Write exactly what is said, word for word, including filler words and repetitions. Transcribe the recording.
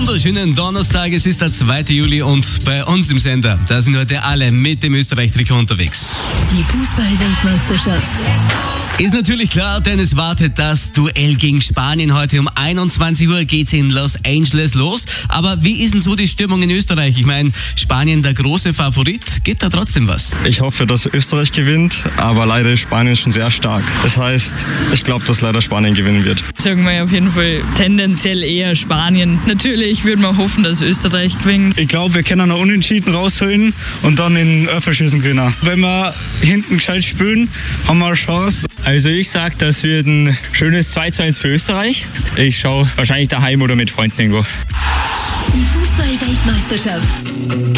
wunderschönen Donnerstag. Es ist der zweite Juli und bei uns im Sender, da sind heute alle mit dem Österreich-Trikot unterwegs. Die Fußball-Weltmeisterschaft. Ist natürlich klar, denn es wartet das Duell gegen Spanien. Heute um einundzwanzig Uhr geht's in Los Angeles los. Aber wie ist denn so die Stimmung in Österreich? Ich meine, Spanien der große Favorit. Geht da trotzdem was? Ich hoffe, dass Österreich gewinnt, aber leider ist Spanien schon sehr stark. Das heißt, ich glaube, dass leider Spanien gewinnen wird. Sagen wir auf jeden Fall tendenziell eher Spanien. Natürlich würde man hoffen, dass Österreich gewinnt. Ich glaube, wir können noch Unentschieden rausholen und dann in Elferschießen gewinnen. Wenn wir hinten gescheit spielen, haben wir eine Chance. Also ich sage, das wird ein schönes zwei zu eins für Österreich. Ich schaue wahrscheinlich daheim oder mit Freunden irgendwo. Die Fußball-Weltmeisterschaft.